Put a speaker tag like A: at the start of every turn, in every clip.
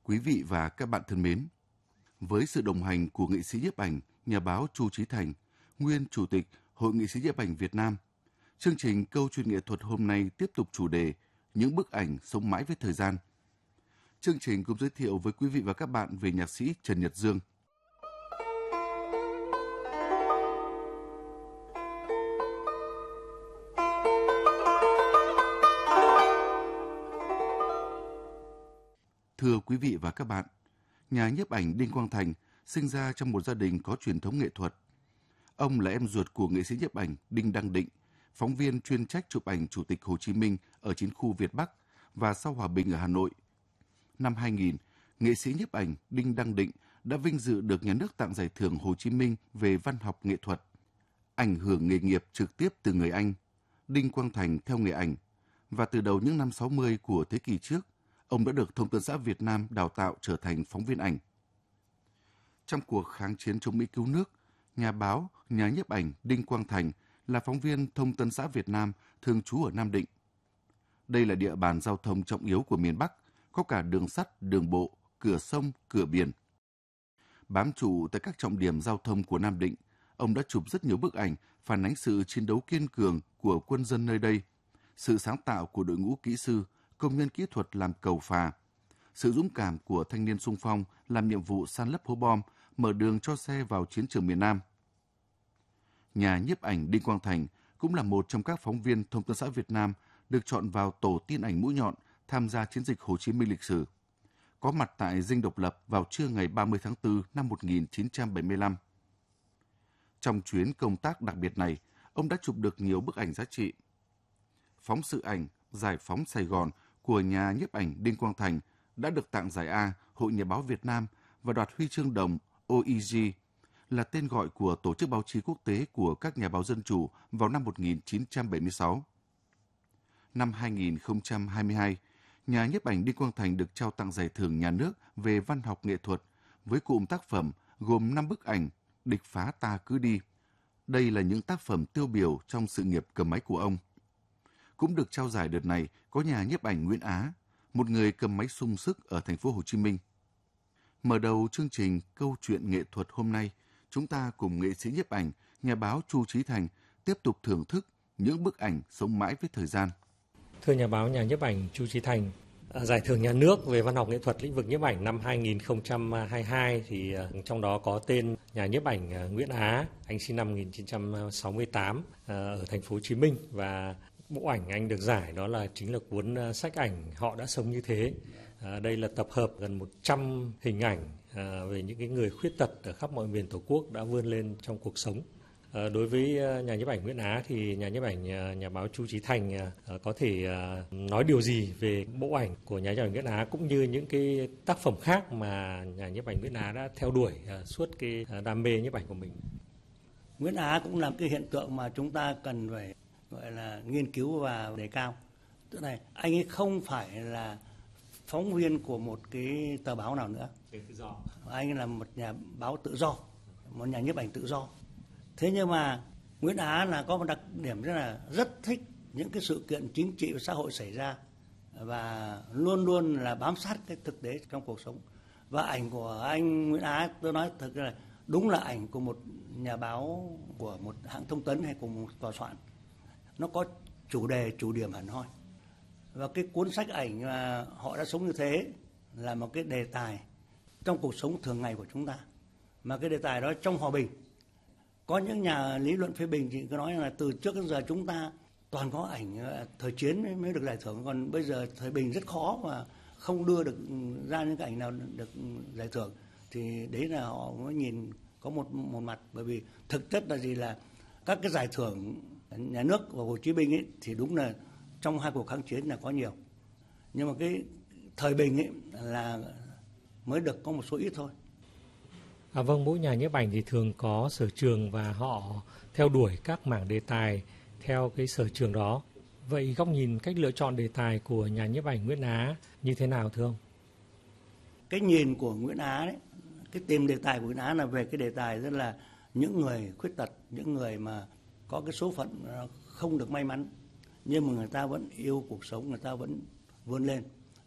A: Quý vị và các bạn thân mến, với sự đồng hành của nghệ sĩ nhiếp ảnh, nhà báo Chu Chí Thành, nguyên Chủ tịch Hội nghệ sĩ nhiếp ảnh Việt Nam, chương trình Câu chuyện nghệ thuật hôm nay tiếp tục chủ đề Những bức ảnh sống mãi với thời gian. Chương trình cũng giới thiệu với quý vị và các bạn về nhạc sĩ Trần Nhật Dương. Thưa quý vị và các bạn, nhà nhiếp ảnh Đinh Quang Thành sinh ra trong một gia đình có truyền thống nghệ thuật. Ông là em ruột của nghệ sĩ nhiếp ảnh Đinh Đăng Định, phóng viên chuyên trách chụp ảnh Chủ tịch Hồ Chí Minh ở chiến khu Việt Bắc và sau hòa bình ở Hà Nội. Năm 2000, nghệ sĩ nhiếp ảnh Đinh Đăng Định đã vinh dự được nhà nước tặng giải thưởng Hồ Chí Minh về văn học nghệ thuật. Ảnh hưởng nghề nghiệp trực tiếp từ người anh, Đinh Quang Thành theo nghề ảnh, và từ đầu những năm 60 của thế kỷ trước, ông đã được Thông tấn xã Việt Nam đào tạo trở thành phóng viên ảnh. Trong cuộc kháng chiến chống Mỹ cứu nước, nhà báo, nhà nhiếp ảnh Đinh Quang Thành là phóng viên Thông tấn xã Việt Nam thường trú ở Nam Định. Đây là địa bàn giao thông trọng yếu của miền Bắc, có cả đường sắt, đường bộ, cửa sông, cửa biển. Bám trụ tại các trọng điểm giao thông của Nam Định, ông đã chụp rất nhiều bức ảnh phản ánh sự chiến đấu kiên cường của quân dân nơi đây, sự sáng tạo của đội ngũ kỹ sư, công nhân kỹ thuật làm cầu phà, sự dũng cảm của thanh niên xung phong làm nhiệm vụ san lấp hố bom, mở đường cho xe vào chiến trường miền Nam. Nhà nhiếp ảnh Đinh Quang Thành cũng là một trong các phóng viên Thông tấn xã Việt Nam được chọn vào tổ tin ảnh mũi nhọn tham gia chiến dịch Hồ Chí Minh lịch sử. Có mặt tại Dinh Độc Lập vào trưa ngày 30 tháng 4 năm 1975. Trong chuyến công tác đặc biệt này, ông đã chụp được nhiều bức ảnh giá trị. Phóng sự ảnh Giải phóng Sài Gòn của nhà nhiếp ảnh Đinh Quang Thành đã được tặng giải A Hội Nhà báo Việt Nam và đoạt huy chương đồng OEG, là tên gọi của Tổ chức Báo chí Quốc tế của các nhà báo dân chủ vào năm 1976. Năm 2022, nhà nhiếp ảnh Đinh Quang Thành được trao tặng giải thưởng nhà nước về văn học nghệ thuật với cụm tác phẩm gồm 5 bức ảnh Địch phá ta cứ đi. Đây là những tác phẩm tiêu biểu trong sự nghiệp cầm máy của ông. Cũng được trao giải đợt này có nhà nhiếp ảnh Nguyễn Á, một người cầm máy sung sức ở thành phố Hồ Chí Minh. Mở đầu chương trình Câu chuyện nghệ thuật hôm nay, chúng ta cùng nghệ sĩ nhiếp ảnh, nhà báo Chu Chí Thành tiếp tục thưởng thức những bức ảnh sống mãi với thời gian.
B: Thưa nhà báo, nhà nhiếp ảnh Chu Chí Thành, giải thưởng nhà nước về văn học nghệ thuật lĩnh vực nhiếp ảnh năm 2022 thì trong đó có tên nhà nhiếp ảnh Nguyễn Á, anh sinh năm 1968 ở thành phố Hồ Chí Minh, và bộ ảnh anh được giải đó chính là cuốn sách ảnh Họ đã sống như thế. Đây là tập hợp gần 100 hình ảnh về những cái người khuyết tật ở khắp mọi miền Tổ quốc đã vươn lên trong cuộc sống. Đối với nhà nhiếp ảnh Nguyễn Á thì nhà nhiếp ảnh nhà báo Chu Chí Thành có thể nói điều gì về bộ ảnh của nhà nhiếp ảnh Nguyễn Á cũng như những cái tác phẩm khác mà nhà nhiếp ảnh Nguyễn Á đã theo đuổi suốt cái đam mê nhiếp ảnh của mình?
C: Nguyễn Á cũng là cái hiện tượng mà chúng ta cần phải gọi là nghiên cứu và đề cao. Tức này anh ấy không phải là phóng viên của một cái tờ báo nào nữa. Anh ấy là một nhà báo tự do, một nhà nhiếp ảnh tự do. Thế nhưng mà Nguyễn Á là có một đặc điểm rất thích những cái sự kiện chính trị và xã hội xảy ra và luôn luôn là bám sát cái thực tế trong cuộc sống. Và ảnh của anh Nguyễn Á, tôi nói thật là đúng là ảnh của một nhà báo của một hãng thông tấn hay của một tòa soạn. Nó có chủ đề, chủ điểm hẳn hoi. Và cái cuốn sách ảnh mà Họ đã sống như thế là một cái đề tài trong cuộc sống thường ngày của chúng ta. Mà cái đề tài đó trong hòa bình. Có những nhà lý luận phê bình thì cứ nói là từ trước đến giờ chúng ta toàn có ảnh thời chiến mới được giải thưởng, còn bây giờ thời bình rất khó và không đưa được ra những cái ảnh nào được giải thưởng. Thì đấy là họ mới nhìn có một mặt, bởi vì thực chất là gì, là các cái giải thưởng nhà nước và Hồ Chí Minh ấy thì đúng là trong hai cuộc kháng chiến là có nhiều, nhưng mà cái thời bình ấy là mới được có một số ít thôi.
B: Vâng, mỗi nhà nhiếp ảnh thì thường có sở trường và họ theo đuổi các mảng đề tài theo cái sở trường đó. Vậy góc nhìn cách lựa chọn đề tài của nhà nhiếp ảnh Nguyễn Á như thế nào thưa ông?
C: Cái nhìn của Nguyễn Á đấy, cái tìm đề tài của Nguyễn Á là về cái đề tài rất là những người khuyết tật, những người mà có cái số phận không được may mắn, nhưng mà người ta vẫn yêu cuộc sống, người ta vẫn vươn lên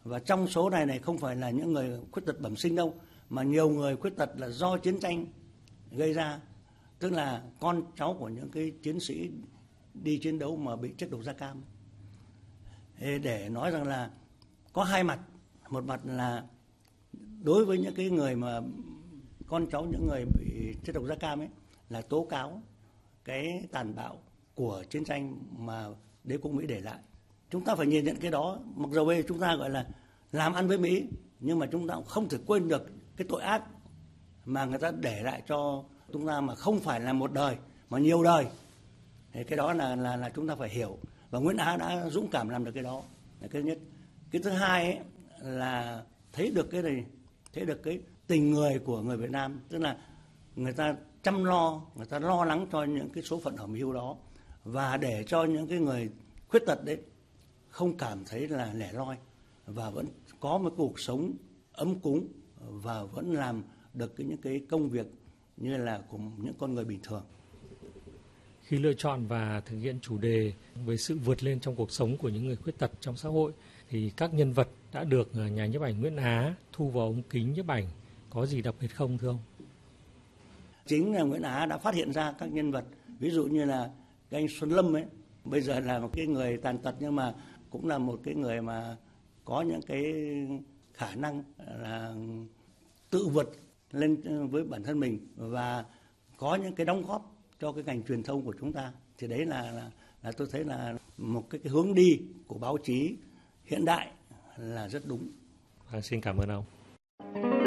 C: Và trong số này không phải là những người khuyết tật bẩm sinh đâu, mà nhiều người khuyết tật là do chiến tranh gây ra, tức là con cháu của những cái chiến sĩ đi chiến đấu mà bị chất độc da cam. Để nói rằng là có hai mặt, một mặt là đối với những cái người mà con cháu những người bị chất độc da cam ấy là tố cáo cái tàn bạo của chiến tranh mà đế quốc Mỹ để lại. Chúng ta phải nhìn nhận cái đó, mặc dù bây chúng ta gọi là làm ăn với Mỹ, nhưng mà chúng ta cũng không thể quên được cái tội ác mà người ta để lại cho chúng ta, mà không phải là một đời mà nhiều đời. Thì cái đó là chúng ta phải hiểu, và Nguyễn Á đã dũng cảm làm được cái đó là cái nhất. Cái thứ hai ấy, là thấy được cái này, thấy được cái tình người của người Việt Nam, tức là người ta chăm lo, người ta lo lắng cho những cái số phận hẩm hiu đó, và để cho những cái người khuyết tật đấy không cảm thấy là lẻ loi, và vẫn có một cuộc sống ấm cúng, và vẫn làm được những cái công việc như là của những con người bình thường.
B: Khi lựa chọn và thực hiện chủ đề về sự vượt lên trong cuộc sống của những người khuyết tật trong xã hội, thì các nhân vật đã được nhà nhiếp ảnh Nguyễn Á thu vào ống kính nhiếp ảnh có gì đặc biệt không thưa ông?
C: Chính là Nguyễn Á đã phát hiện ra các nhân vật, ví dụ như là cái anh Xuân Lâm ấy, bây giờ là một cái người tàn tật nhưng mà cũng là một cái người mà có những cái khả năng là tự vượt lên với bản thân mình và có những cái đóng góp cho cái ngành truyền thông của chúng ta. Thì đấy là tôi thấy là một cái hướng đi của báo chí hiện đại là rất đúng.
B: Xin cảm ơn ông.